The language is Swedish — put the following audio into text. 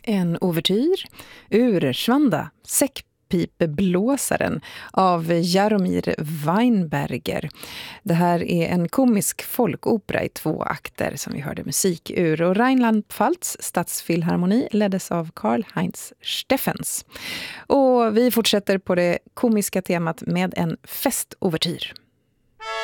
En ouvertyr ur Svanda, säckpipeblåsaren av Jaromir Weinberger. Det här är en komisk folkopera i 2 akter som vi hörde musik ur. Och Rheinland-Pfalz stadsfilharmoni leddes av Karl-Heinz Steffens. Och vi fortsätter på det komiska temat med en festouvertyr.